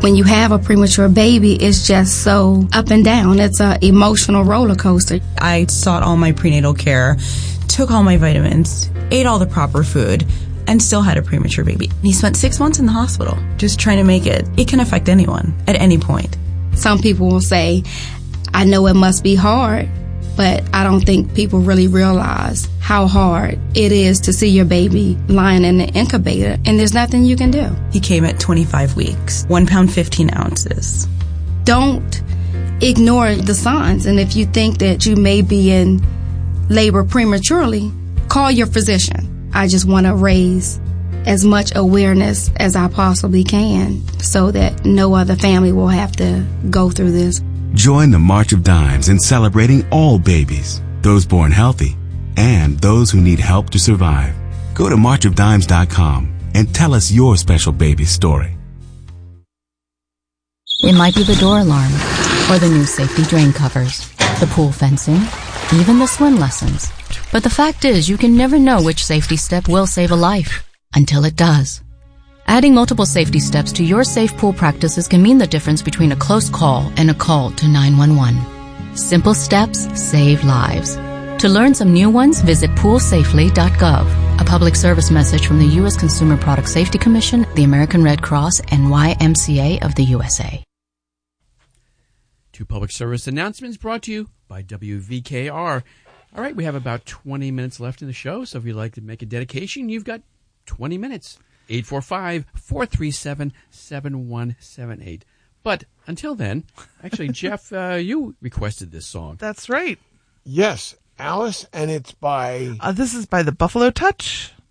When you have a premature baby, it's just so up and down. It's an emotional roller coaster. I sought all my prenatal care, took all my vitamins, ate all the proper food, and still had a premature baby. He spent 6 months in the hospital just trying to make it. It can affect anyone at any point. Some people will say, I know it must be hard, but I don't think people really realize how hard it is to see your baby lying in the incubator, and there's nothing you can do. He came at 25 weeks, 1 pound, 15 ounces. Don't ignore the signs, and if you think that you may be in labor prematurely, call your physician. I just want to raise as much awareness as I possibly can so that no other family will have to go through this. Join the March of Dimes in celebrating all babies, those born healthy, and those who need help to survive. Go to marchofdimes.com and tell us your special baby story. It might be the door alarm, or the new safety drain covers, the pool fencing, even the swim lessons. But the fact is, you can never know which safety step will save a life until it does. Adding multiple safety steps to your safe pool practices can mean the difference between a close call and a call to 911. Simple steps save lives. To learn some new ones, visit poolsafely.gov. A public service message from the U.S. Consumer Product Safety Commission, the American Red Cross, and YMCA of the USA. 2 public service announcements brought to you by WVKR. All right, we have about 20 minutes left in the show, so if you'd like to make a dedication, you've got 20 minutes. 845-437-7178. But until then, actually, Jeff, you requested this song. That's right. Yes, Alice, and it's by... This is by the Buffalo Touch.